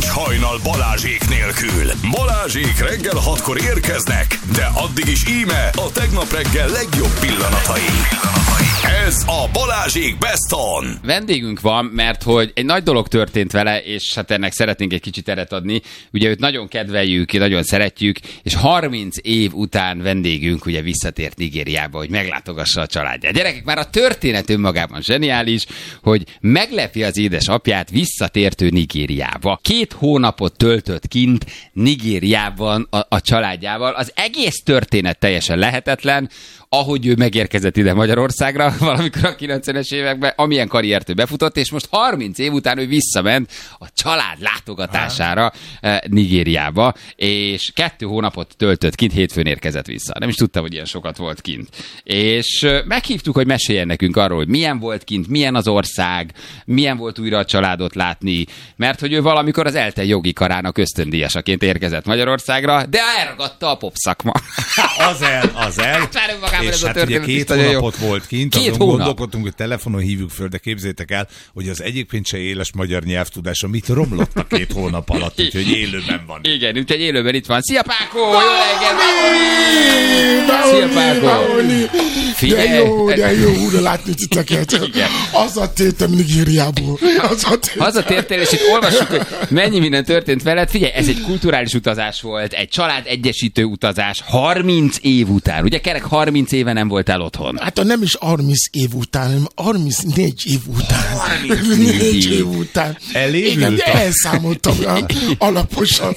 Nincs hajnal Balázsék nélkül. Balázsék reggel 6-kor érkeznek, de addig is íme a tegnap reggel legjobb pillanatai. Ez a Balázsék Best On. Vendégünk van, mert hogy egy nagy dolog történt vele, és hát ennek szeretnénk egy kicsit teret adni. Ugye őt nagyon kedveljük, nagyon szeretjük, és 30 év után vendégünk ugye visszatért Nigériába, hogy meglátogassa a családját. Gyerekek, már a történet önmagában zseniális, hogy meglepi az édesapját visszatértő Nigériába. 2 hónapot töltött kint Nigériában a családjával. Az egész történet teljesen lehetetlen, ahogy ő megérkezett ide Magyarországra valamikor a 90-es években, amilyen karriert ő befutott, és most 30 év után ő visszament a család látogatására Nigériába, és 2 hónapot töltött kint, hétfőn érkezett vissza. Nem is tudtam, hogy ilyen sokat volt kint. És meghívtuk, hogy meséljen nekünk arról, hogy milyen volt kint, milyen az ország, milyen volt újra a családot látni, mert hogy ő valamikor az ELTE jogi karának ösztöndíjasaként érkezett Magyarországra, de elragadta a popszakma. Az el. És hát ugye 2 hónapot volt kint, azon gondolkodtunk, hogy telefonon hívjuk föl, de képzétek el, hogy az egyébként se éles magyar nyelvtudása mit romlott a 2 hónap alatt, úgyhogy élőben van. Igen, úgyhogy élőben itt van. Szia Pákó! Jó reggel! Szia Pákó! Figyelj! De jó újra látni titeket. Hazatértem Nigériából. Hazatértél, és itt olvassuk, hogy mennyi minden történt veled. Figyelj, ez egy kulturális utazás volt, egy család egyesítő utazás, 30 év után. Ugye kerek 30 éve nem voltál otthon. Hát nem is 30 év után, hanem 34 év után. 34 év után. Igen, de elszámoltam alaposan.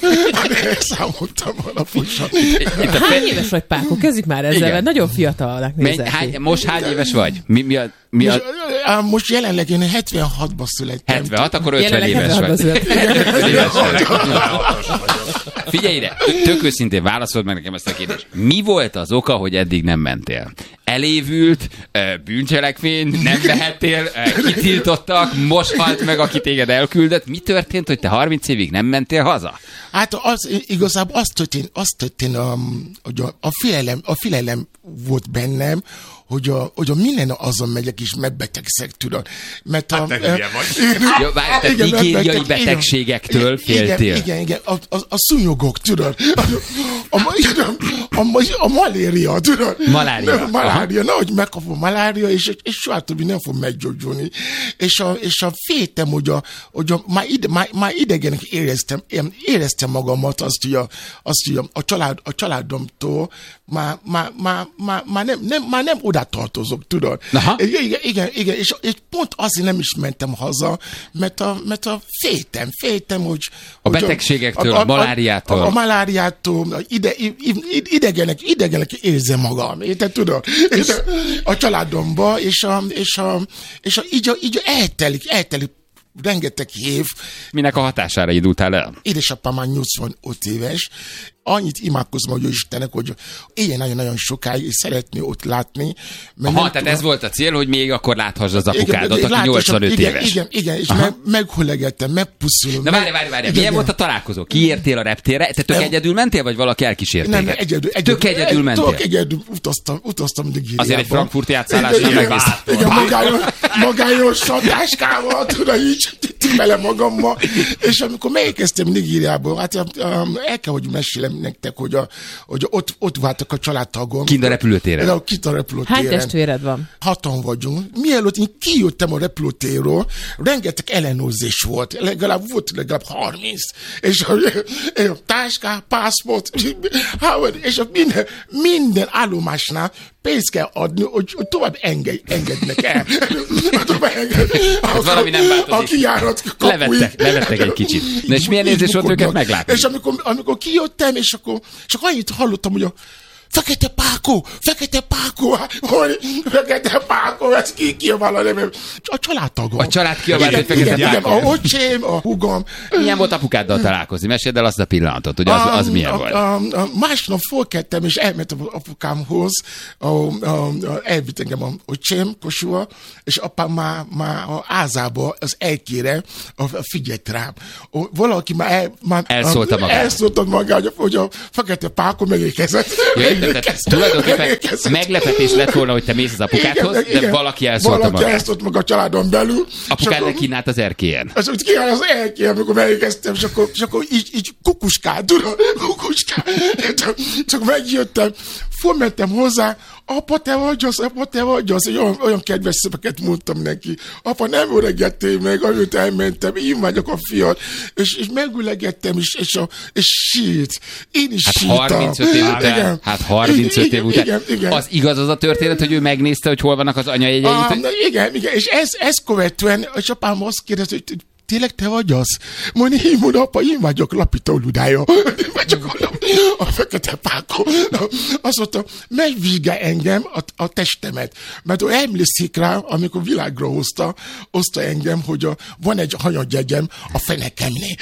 Hány éves vagy, Pákó? Kezdjük már ezzel, mert nagyon fiatalnak nézel. Most hány éves vagy? Most jelenleg én 76-ban születtem. 76, akkor 50 éves vagy. Figyelj ide, tök őszintén válaszold meg nekem ezt a kérdést. Mi volt az oka, hogy eddig nem mentél? Elévült, bűncselekmény, nem vehettél, kitiltottak, most halt meg, aki téged elküldött. Mi történt, hogy te 30 évig nem mentél haza? Hát igazából az történt, hogy a félelem volt bennem, hogy a minden azon megyek és megbetegszek, tudod. Mert hát te nigériai betegségektől féltél. Igen. A szúnyogok, tudod. A malária, tudod. Malária. Nehogy megkapom malária, és soha többi nem fog meggyógyulni. És a féltem, hogy már idegenek éreztem magamat, azt, hogy a családomtól már nem oda tartozok, tudod. Igen, és pont azért nem is mentem haza, mert a féltem, hogy... A betegségektől, a maláriától. A maláriától, idegenek érzem magam, érted, tudod? A családomba, és így eltelik rengeteg év. Minek a hatására indultál el? Édesapám már 85 éves, annyit imádkozom, hogy Istennek, hogy éljen nagyon-nagyon sokáig, és szeretné ott látni. Tehát ez volt a cél, hogy még akkor láthass az apukádat, aki 85 éves. Igen, és meghollegettem, megpuszulom. Na várj, milyen volt a találkozó? Kiértél a reptérre? Te tök egyedül mentél, vagy valaki elkísért téged? Nem, egyedül. Tök egyedül mentél? Tök egyedül utaztam Nigériába. Azért egy frankfurti átszállásra megnéztem. Igen, magányosan táskával, tudod, így vele magammal. És amikor megérkeztem Nigériából, hát el kell, hogy mesélem nektek, hogy ott váltak a családtagom. Kint a repülőtéren? Kint a repülőtéren. Hány testvéred van? 6-an vagyunk. Mielőtt én kijöttem a repülőtérről, rengeteg ellenőrzés volt. Legalább 30. És a táská, pászport, és minden állomásnál pénzt kell adni, hogy tovább engednek el. Valami nem változik. A kijárat kapuig. Levettek egy kicsit. Na és milyen érzés volt őket meglátni? És amikor kijöttem, és akkor csak annyit hallottam, hogy Fekete Pákó, ez kiabál a nevem. A családtagom. A család kiabált, hogy Fekete Pákó. A öcsém, a húgom. Milyen volt apukáddal találkozni? Meséld el azt a pillanatot, hogy az milyen volt. Másnap fölkeltem, és elmentem apukámhoz, elvitt engem a öcsém, Kossuha, és apám már a ázába, az elkére figyelt rám. Valaki már elszólta magát, hogy a Fekete Pákó megérkezett. Tulajdonképpen meglepetés lett volna, hogy te mész az apukádhoz, de valaki elszólta magát. Valaki elszólt meg a családon belül. Apukád meg kínált az erkélyen. Az kínált az erkélyen, amikor megérkeztem, és akkor így kukuskál, tudod, kukuskál. Csak megjöttem, fölmentem hozzá, apa, te vagy az, olyan kedves szöveket mondtam neki. Apa, nem öregettél meg, amit elmentem, én vagyok a fiad. És megülegettem, és sírt. Én is sírtam. 35 év után. Hát 35 év után. Igen. Az igaz az a történet, hogy ő megnézte, hogy hol vannak az anyajegyeit? Igen, és ezt követően, és apám azt kérdezte, hogy tényleg te vagy az? Mondom, apa, én vagyok Lapita Ludája. Én vagyok a fekete pákó. Azt mondta, megvizsgál engem a testemet. Mert ő emlékszik rá, amikor világra hozta engem, hogy van egy hanyadjegyem a fenekemnél.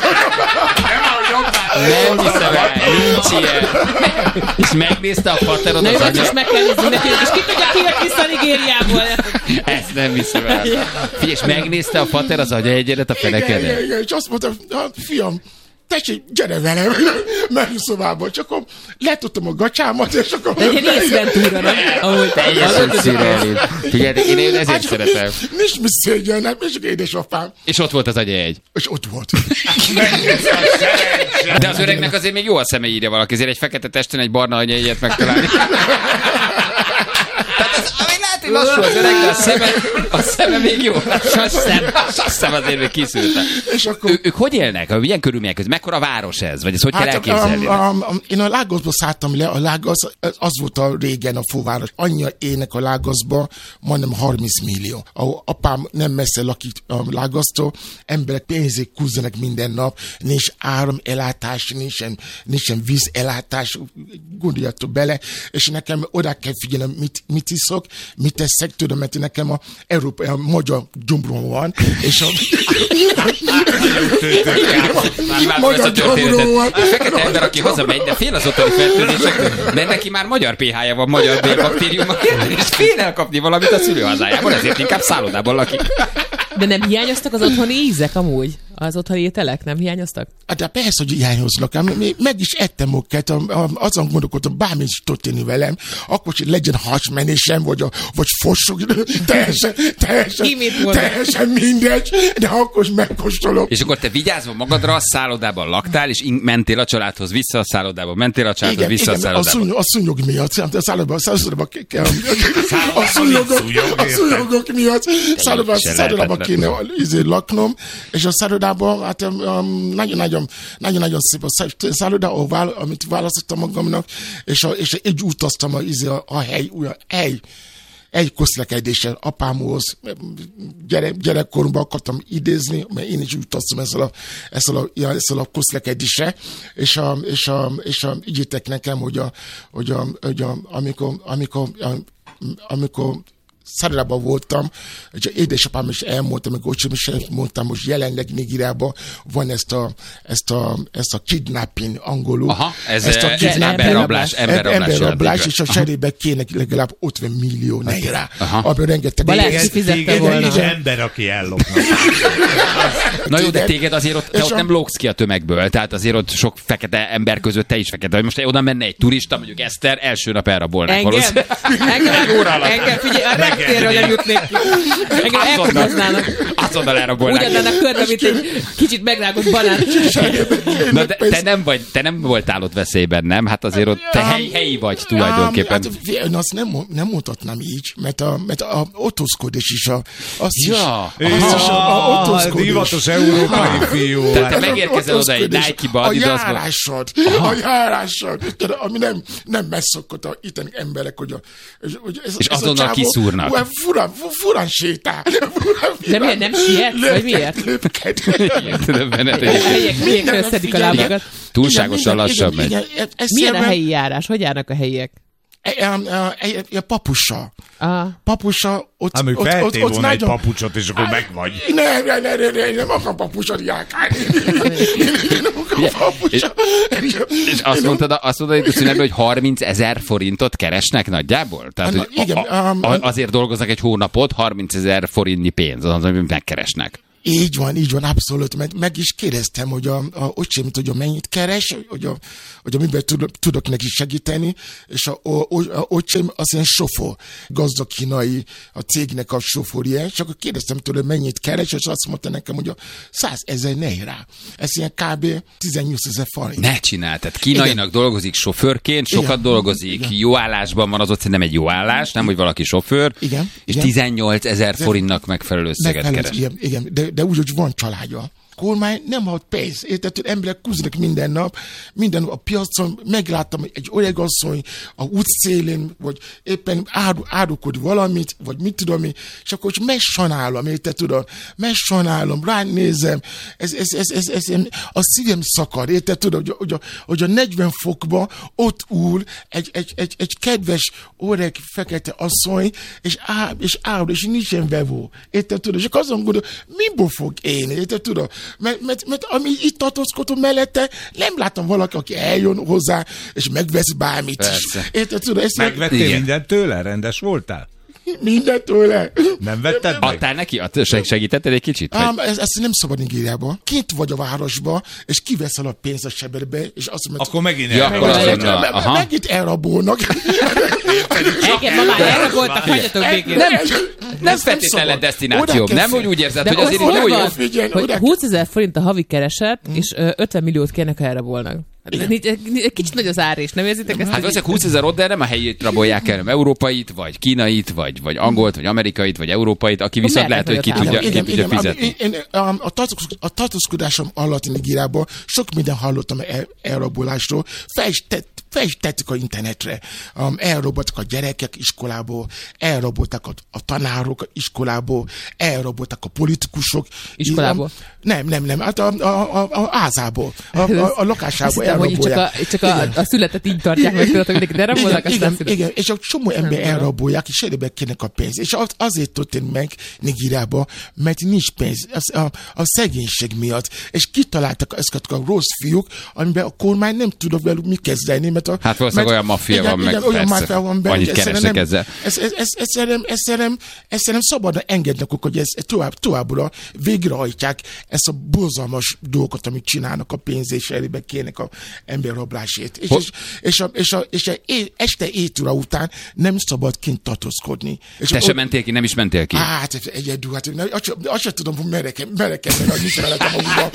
Nem hiszem el, nincs ilyen. És megnézte a paterod az anyag. És meg kell nézni neki, és ki tudja, ki jött vissza Nigériából. Ezt nem hiszem el. Figyelj, és megnézte a pater az anyajegyedet a fenekedet. Igen, és azt mondta, fiam, tessék, gyere velem, mennyszobába, csak akkor letudtam a gacsámat, és akkor... Legyen észventúra, nem? Ahogy teljesen szürreális. Figyelj, én ezért szeretem. Nincs mi szégyen, nem, és édesapám. És ott volt az agyajegy. És ott volt. De az öregnek azért még jó a szeme, írja valaki, ezért egy fekete testen egy barna anyajegyet megtalálni. Lassú az öreg, de a szeme még jó. A szem azért még kiszűrte. Ők hogy élnek? Milyen körülmények között? Mekkora város ez? Vagy ezt hogy kell elképzelni? Én a Lágoszba szálltam le. A Lágosz, az volt a régen a főváros. Annyian élnek a Lágoszba, majdnem 30 millió. Apám nem messze lakik a Lágosztól. Emberek pénzét kúzzanak minden nap. Nincs áramellátás, nincsen vízellátás. Gondoljatok bele. És nekem oda kell figyelni, mit iszok, mit teszek, tudom, mert nekem a magyar gyomrom van, és a magyar gyomrom van. A fekete ember, aki hazamegy, de fél az otthoni fertőzésektől, mert neki már magyar pH-ja van, magyar bélbaktériumok, és fél elkapni valamit a szülőhazájában, ezért inkább szállodában lakik. De nem hiányoztak az otthoni ízek amúgy? Az otthoni ételek nem hiányoztak? De persze, hogy hiányoznak. Meg is ettem őket, azon gondolkodtam, bármi is történni velem, akkor hogy legyen hasmenésem, vagy fossuk, teljesen mindegy, de akkor is megkóstolok. És akkor te vigyázva magadra, a szállodában laktál, és mentél a családhoz vissza a szállodában, mentél a családhoz vissza a szállodában. A szúnyog miatt, a szállodában kéne laknom, és a szállodában, hát nagyon szép a szálloda, amit választottam magamnak, és így utaztam a hely közlekedéssel apámhoz, gyerekkoromban akartam idézni, mert én is utaztam ezzel a közlekedéssel, és ígyétek nekem, hogy amikor szállodában voltam, és édesapám is elmondta, amikor ocsom is elmondtam, hogy jelenleg Nigériában van ezt a kidnapping angolul. Aha, ez emberrablás. És a cserébe kéne legalább 50 millió naira. Abban rengeteg... Balázs kifizette volna. Egy ember, aki ellopna. Na jó, de téged azért ott nem lógsz ki a tömegből, tehát azért ott sok fekete ember között te is fekete. Most oda menne egy turista, mondjuk Eszter, első nap elrabolnák valószínűleg. Engem, figyelj, a reptérről nem jutnék ki. Engem elkoboznának. Azonnal elrabolnák. Úgy adnának körbe, mint egy kicsit megrágott banán. Na, de te nem voltál ott veszélyben, nem? Hát azért ott te helyi vagy tulajdonképpen. Én azt nem mondhatnám így, mert a otózkodás is divatos európai fiú. Tehát te megérkezel oda egy Nike-ba, a járásod, ami nem megszokott a itteni emberek, hogy és azonnal kiszúrnak. Furán sétál. De miért nem siet? Vagy miért? Helyekről szedik a lábakat. Túlságosan lassan megy. Milyen a helyi járás? Hogy járnak a helyiek? Papusa. Ott volna egy papucsot, és akkor megvagy. Nem akar papucsot járkálni. Nem akar papucsot. És azt mondtad itt a szünetben, hogy 30 000 forintot keresnek nagyjából? Tehát azért dolgoznak egy hónapot, 30 000 forintnyi pénz, az, amit megkeresnek. Így van, abszolút. Meg is kérdeztem, hogy a öcsém, hogy mennyit keres, hogy miben tudok neki segíteni, és a öcsém az ilyen sofőr, gazdag kínai, a cégnek a sofőrje, és akkor kérdeztem tőle, mennyit keres, és azt mondta nekem, hogy 100 000 naira. Ez ilyen kb. 18 000 forint. Ne csinál, tehát kínainak dolgozik sofőrként, sokat dolgozik, jó állásban van, az ott nem egy jó állás, nem, hogy valaki sofőr, és 18 000 forintnak megfelelő összeget keres. Igen, de úgy, hogy van családja. Kormány nem ad pénzt. Érted, hogy emberek kúznak minden nap a piacon, megláttam egy öregasszony a útszélén, vagy éppen árukod valamit, vagy mit tudom én, és akkor megsajnálom, érted, tudod? Megsajnálom, ránézem, ez a szívem szakad, érted, tudod, hogy a 40 fokban ott ül egy kedves, öreg, fekete asszony, és nincsen vevó, érted, tudod? És akkor azon gondolom, miből fog élni, érted, tudod? Mert ami itt tartózkodom mellette, nem látom valaki, aki eljön hozzá, és megvesz bármit is. Érted, tudod? Megvettél mindent tőle? Rendes voltál? Mindent tőle. Nem vetted meg? Adtál neki? Segítetted egy kicsit? Ezt nem szabad Nigériában. Kint vagy a városba, és kiveszel a pénzt a sebedbe, és azt mondod, akkor megint megint elrabolnak. Igen, ma már elraboltak, hagyjatok békén. Nem feltétlenül a desztináció. Nem, hogy úgy érzed, hogy azért jó. Hogy 20 000 forint a havi kereset, és 50 milliót kérnek, ha elrabolnak. Kicsit nagy az ár is, nem érzitek ezt? Hát ezek 20 000 ott, de nem a helyét rabolják el, nem európait, vagy kínait, vagy angolt, vagy amerikait, vagy európait, aki viszont lehet, hogy ki tudja fizetni. A tartózkodásom alatt Nigériában sok minden hallottam elrabolásról, fel is tettük a internetre. Elraboltak a gyerekek iskolából, elraboltak a tanárok iskolából, elraboltak a politikusok. Iskolából? Nem, hát a házából, a lakásából elrabolják. Csak a születet így tartják meg, tudod, hogy de rabolnak, aztán szület. Igen, és a csomó ember elrabolják, és elébe kérnek a pénz. És azért történt meg Nigériában, mert nincs pénz. A szegénység miatt. És kitaláltak ezeket a rossz fiúk, amiben a kormány nem tudok velük mi kezdeni. Hát valószínűleg olyan maffia van meg, persze. Annyit keresnek ezzel. Ezt nem szabadna engednek, hogy ezt továbbra végrehajtják ezt a borzalmas dolgokat, amit csinálnak a pénz, és elébe kérnek a emberrablásét. És este 7 óra után nem szabad kint tartózkodni. Te sem mentél ki, nem is mentél ki? Hát egyedül, azt sem tudom, hogy merekedni, hogy mit feleltem magukban.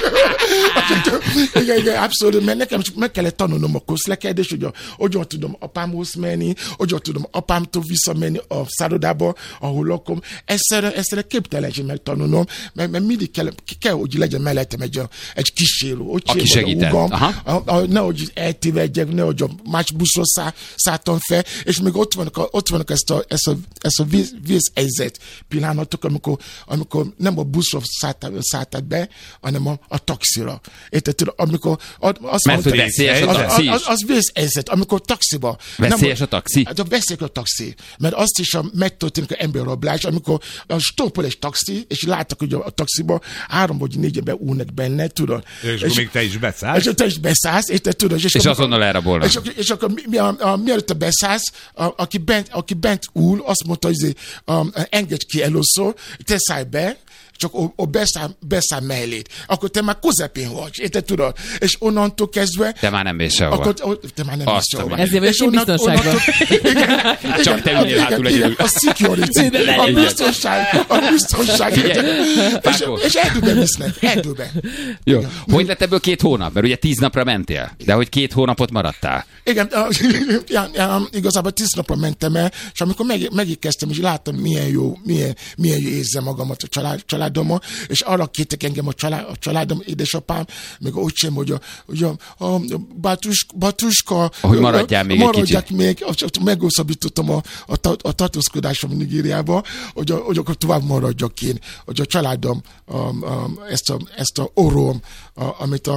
Igen, abszolút, mert nekem meg kellett tanulnom a közlekedést, hogy hogyan tudom apámhoz menni, hogyan tudom apámtól visszamenni a szállodába, ahol lakom. Ezt képtelenség megtanulnom, mert mindig kell, hogy legyen mellettem egy kísérő. Aki segített. Nehogy eltévedjek, nehogy a más buszról szálltam fel, és még ott vannak ezt a vészhelyzet pillanatok, amikor nem a buszról szálltak be, hanem a taxira. Érted? Amikor azt mondta, az vészhelyzet, amikor taxiba. Veszélyes a taxi? Veszélyes a taxi. Mert azt is megtörténik az emberrablás, amikor stoppol egy taxi, és láttak, hogy a taxiba 3 vagy 4 ember ülnek benne, tudod. És még te is beszállsz. És te is beszállsz, érted, tudod. És azonnal elrabolnak. És akkor mielőtt te beszállsz, aki bent ül, azt mondta, hogy engedj ki először, te szállj be, csak beszáll mellét. Akkor te már közepén vagy, érted, tudod? És onnantól kezdve... Te már nem mész sehova. Te már nem mész sehova. Ezért vagy én biztonságban. Csak te üljél hátul egyedül. A security, a biztonság. És erdőben visznek, erdőben. Jó. Hogy lett ebből 2 hónap? Mert ugye 10 napra mentél, de hogy 2 hónapot maradtál. Igen, igazából 10 napra mentem el, és amikor megérkeztem, és láttam, milyen jó érzem magamat a családommal, és arra kértek engem a családom, édesapám, meg öcsém, hogy a Batuska, hogy maradjál még egy kicsit. Meghosszabbítottam a tartózkodásom Nigériába, hogy akkor tovább maradjak én, hogy a családom ezt a orrom, amit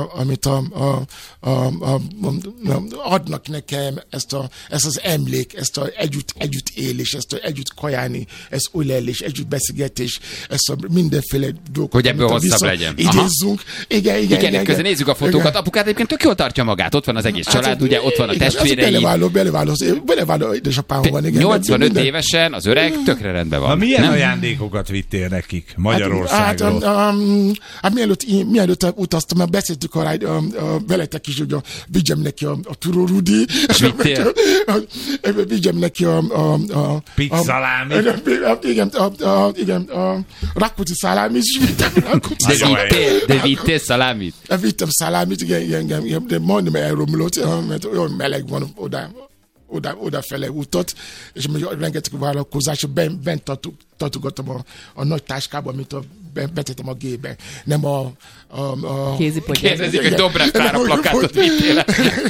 adnak nekem, ezt az emlék, ezt együtt élés, ezt együtt kajálni, ezt ölelés, együtt beszélgetés, ezt minden mindenféle dolgokat. Hogy ebből hosszabb legyen. Idézzünk. Igen. Közben nézzük a fotókat. Apukát egyébként tök jól tartja magát. Ott van az egész család, ugye, ott van a testvérei. Beleváló édesapám van. 85 évesen az öreg tökre rendben van. Na milyen ajándékokat vittél nekik Magyarországról? Hát mielőtt utaztam, beszéltük veletek is, hogy vigyem neki a Turorudi. És vittél? Vigyem neki a szalámit. Igen, a Rákóczi szalámit is vittem. De vittél szalámit? Vittem szalámit, igen, de majdnem elromlott, mert olyan meleg van odafele útot, és rengeteg vállalkozás, bent tartogattam a nagy táskába, amit betettem a gébe. Nem a kézipogyát. Kérdezik, hogy Dobrev Klára plakátot vittél.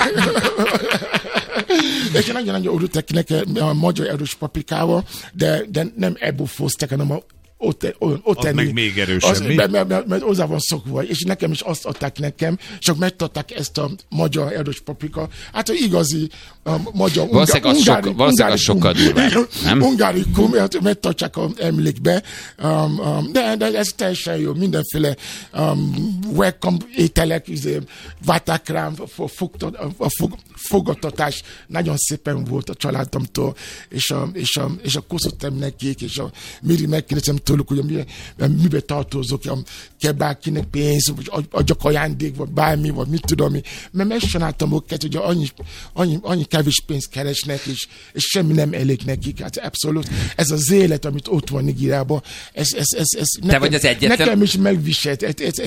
És nagyon-nagyon örültek nekem a magyar erős paprikával, de nem ebből fozták, hanem ott enni. Meg még erősebb, mert hozzá van szokva, és nekem is azt adták nekem, csak megtarták ezt a magyar erős paprika. Hát az igazi magyar valószínűleg az sokkal durvább, nem? Ungárikum, megtartják az emlékbe, de ez teljesen jó, mindenféle welcome ételek, vátákrám, fogadtatás nagyon szépen volt a családomtól, és a köszöntem nekik, és a Miri megkérdezem tőlük, hogy mibe tartozok, kell bárkinek pénz, vagy adjak ajándék, vagy bármi, vagy mit tudom én. Mert megcsináltam őket, hogy annyi kevés pénzt keresnek, és semmi nem elég nekik. Hát abszolút. Ez az élet, amit ott van Nigériában, Te vagy az egyetlen? Nekem is megviselt.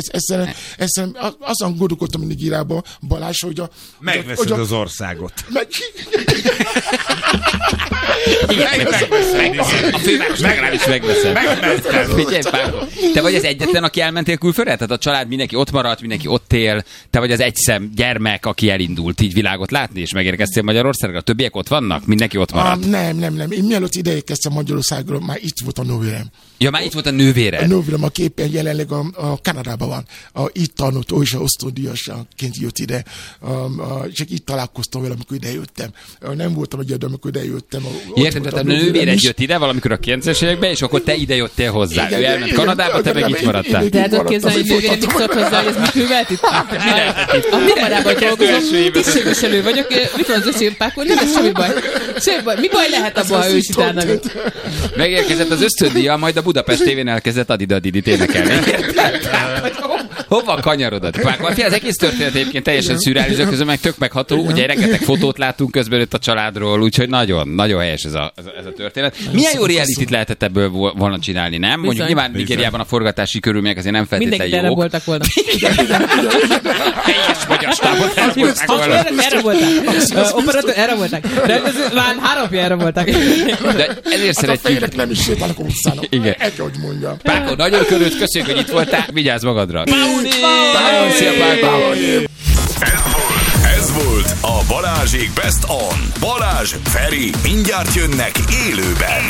Azon gondolkodtam Nigériában, Balázs, hogy megveszed az országot. A főváros legalábbis megveszed. Figyelj, te vagy az egyetlen, aki elmentél külföldre? Tehát a család mindenki ott maradt, mindenki ott él. Te vagy az egyszem gyermek, aki elindult így világot látni, és megérkeztél Magyarországra. A többiek ott vannak? Mindenki ott maradt? Nem. Én mielőtt ideérkeztem Magyarországról, már itt volt a nővérem. Ja, már itt volt a nővére? A nővérem, aki éppen jelenleg a Kanadában van. Itt tanult, ő is osztódíjasként jött ide. Csak itt találkoztam vele, amikor idejöttem. Nem voltam egyedül, amikor idejöttem. Értem, tehát a nővéred jött ide valamikor a 90-es években, és akkor te ide jöttél hozzá. Ő elment Kanadába, te meg itt maradtál. De hát ott képzelni, hogy nővérem mit szólt hozzá, hogy ez mit művelt itt? A Kamarában dolgozom, tisztségviselő vagyok, mit van az össégpákon, nem ez semmi baj. Mi baj lehet abban, ha ő is utána? Megérkezett az ösztöndíja, majd a Budapest tévén elkezdett Adidadidit énekelni. Hova kanyarodott? Az egész történet egyébként teljesen szürreális, közben meg tök megható. Ugye rengeteg fotót látunk közben itt a családról, úgyhogy nagyon helyes ez a történet. Milyen jó realityt lehetett ebből volna csinálni, nem? Mondjuk nyilván Nigériában a forgatási körülmények azért nem feltétlenül jók. Mindenki erre voltak volna. Helyes magyar stábot elvoltak volna. Erre voltak. Operatőr, erre voltak. Rendező, már 3 erre voltak. De ezért szeretjük. A fejlek nem is sétálnak a utcának. Igen. Hogy mondjam. Páko, nagyon körült, köszönjük, hogy itt voltál. Vigyázz magadra. Szia, Páko! Ez volt a Balázsék Best On. Balázs, Feri, mindjárt jönnek élőben.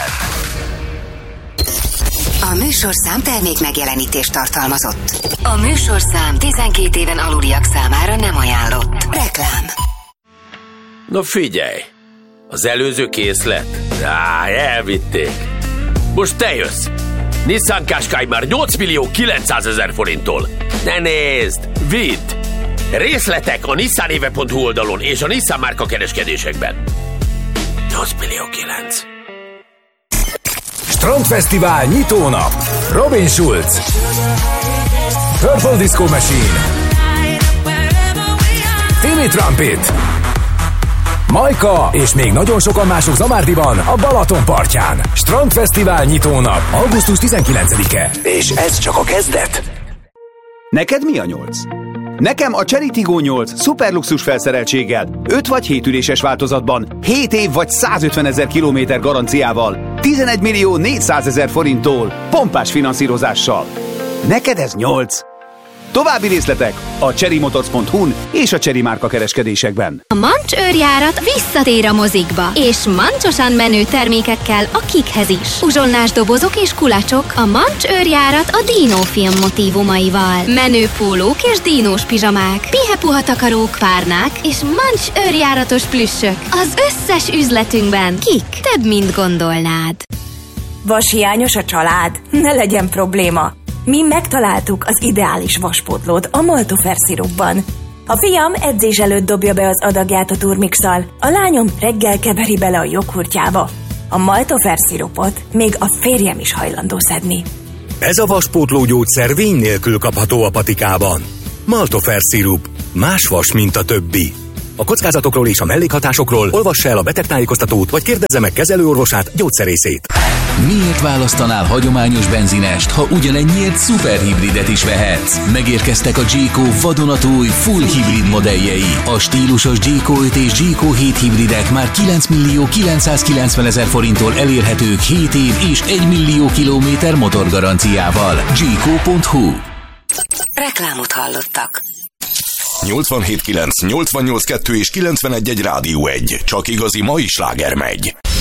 A műsorszám termék megjelenítést tartalmazott. A műsorszám 12 éven aluliak számára nem ajánlott. Reklám. No figyelj! Az előző készlet? Elvitték. Most te jössz! Nissan Qashqai már 8.900.000 forinttól. Ne nézd! Vidd! Részletek a nissanéve.hu oldalon és a Nissan márka kereskedésekben. 8.900.000. Strandfesztivál nyitónap. Robin Schulz, Purple Disco Machine, Timmy Trumpet, Majka és még nagyon sokan mások Zamárdiban, a Balaton partján. Strandfesztivál nyitónap, augusztus 19-e. És ez csak a kezdet. Neked mi a 8? Nekem a Cherry Tiggo 8 szuperluxus felszereltséggel, 5 vagy 7 üléses változatban, 7 év vagy 150.000 kilométer garanciával, 11.400.000 forinttól, pompás finanszírozással. Neked ez 8? További részletek a CherryMotors.hu-n és a Cherry márka kereskedésekben. A Mancs őrjárat visszatér a mozikba, és mancsosan menő termékekkel a kikhez is. Uzsonnás dobozok és kulacsok, a Mancs őrjárat a Dino-film motívumaival. Menő pólók és dínós pizsamák, pihepuha takarók, párnák és Mancs őrjáratos plüssök. Az összes üzletünkben. Kik? Több, mint gondolnád. Vashiányos a család? Ne legyen probléma. Mi megtaláltuk az ideális vaspótlót a Maltofer szirupban. A fiam edzés előtt dobja be az adagját a turmixal, a lányom reggel keveri bele a joghurtjába. A Maltofer szirupot még a férjem is hajlandó szedni. Ez a vaspótló gyógyszer vény nélkül kapható a patikában. Maltofer szirup. Más vas, mint a többi. A kockázatokról és a mellékhatásokról olvassa el a betegtájékoztatót, vagy kérdezze meg kezelőorvosát, gyógyszerészét. Miért választanál hagyományos benzinest, ha ugyanennyiért szuperhibridet is vehetsz? Megérkeztek a G-Co vadonatúj full hibrid modelljei. A stílusos G-Co 5 és G-Co 7 hibridek már 9.990.000 forinttól elérhetők 7 év és 1 millió kilométer motorgaranciával. G-Co.hu. Reklámot hallottak. 87.9, 88.2 és 91.1 Rádió 1. Csak igazi mai sláger megy.